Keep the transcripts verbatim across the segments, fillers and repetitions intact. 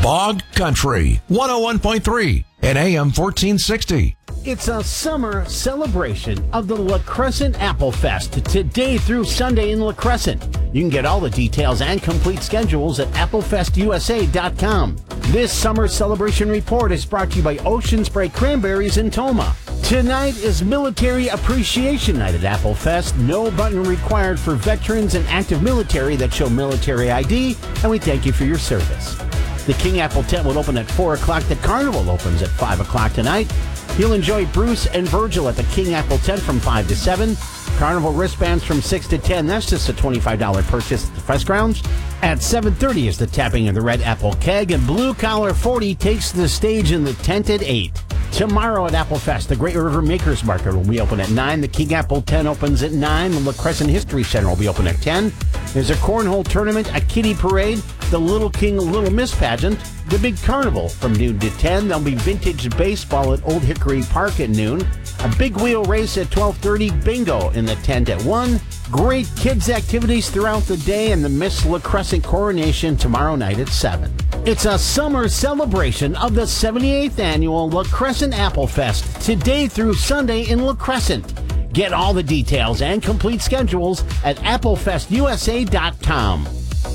Bog Country, one oh one point three and A M fourteen sixty. It's a summer celebration of the La Crescent Apple Fest today through Sunday in La Crescent. You can get all the details and complete schedules at apple fest u s a dot com. This summer celebration report is brought to you by Ocean Spray Cranberries in Toma. Tonight is Military Appreciation Night at Apple Fest. No button required for veterans and active military that show military I D, and we thank you for your service. The King Apple tent will open at four o'clock. The Carnival opens at five o'clock tonight. You'll enjoy Bruce and Virgil at the King Apple tent from five to seven. Carnival wristbands from six to ten. That's just a twenty-five dollars purchase at the Fest Grounds. At seven thirty is the tapping of the Red Apple Keg, and Blue Collar forty takes the stage in the tent at eight. Tomorrow at Apple Fest, the Great River Makers Market will be open at nine. The King Apple tent opens at nine. The La Crescent History Center will be open at ten. There's a cornhole tournament, a kiddie parade, the Little King Little Miss pageant, the big carnival from noon to ten. There'll be vintage baseball at Old Hickory Park at noon. A big wheel race at twelve thirty, bingo in the tent at one. Great kids activities throughout the day, and the Miss La Crescent coronation tomorrow night at seven. It's a summer celebration of the seventy-eighth annual La Crescent Apple Fest today through Sunday in La Crescent. Get all the details and complete schedules at apple fest u s a dot com.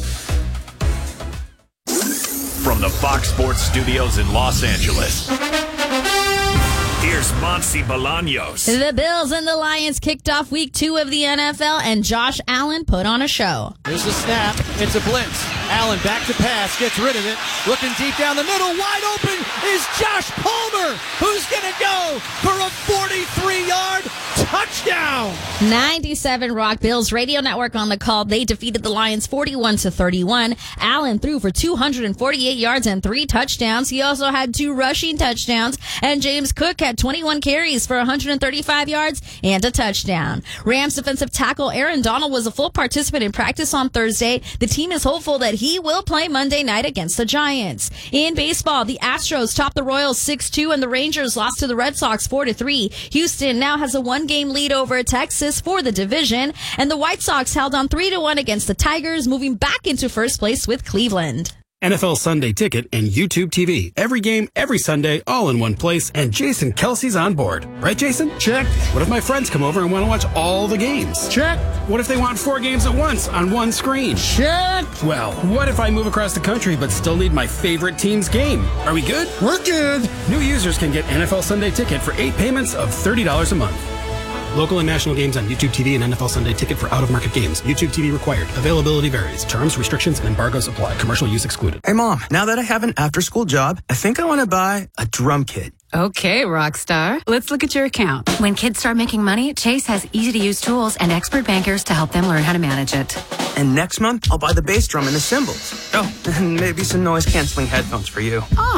From the Fox Sports Studios in Los Angeles, here's Monty Bolaños. The Bills and the Lions kicked off week two of the N F L, and Josh Allen put on a show. There's a snap. It's a blitz. Allen back to pass, gets rid of it. Looking deep down the middle, wide open is Josh Palmer, who's going to go for a forty-three-yard touchdown. ninety-seven Rock Bills Radio Network on the call. They defeated the Lions forty-one to thirty-one. Allen threw for two hundred forty-eight yards and three touchdowns. He also had two rushing touchdowns, and James Cook had twenty-one carries for one hundred thirty-five yards and a touchdown. Rams defensive tackle Aaron Donald was a full participant in practice on Thursday. The team is hopeful that he will play Monday night against the Giants. In baseball, the Astros topped the Royals six two, and the Rangers lost to the Red Sox four to three. Houston now has a one-game lead over Texas for the division, and the White Sox held on three to one against the Tigers, moving back into first place with Cleveland. N F L Sunday Ticket and YouTube T V. Every game, every Sunday, all in one place, and Jason Kelsey's on board. Right, Jason? Check. What if my friends come over and want to watch all the games? Check. What if they want four games at once on one screen? Check. Well, what if I move across the country but still need my favorite team's game? Are we good? We're good. New users can get N F L Sunday Ticket for eight payments of thirty dollars a month. Local and national games on YouTube T V and N F L Sunday Ticket for out-of-market games. YouTube T V required. Availability varies. Terms, restrictions, and embargoes apply. Commercial use excluded. Hey, Mom, now that I have an after-school job, I think I want to buy a drum kit. Okay, Rockstar. Let's look at your account. When kids start making money, Chase has easy-to-use tools and expert bankers to help them learn how to manage it. And next month, I'll buy the bass drum and the cymbals. Oh, and maybe some noise-canceling headphones for you. Oh.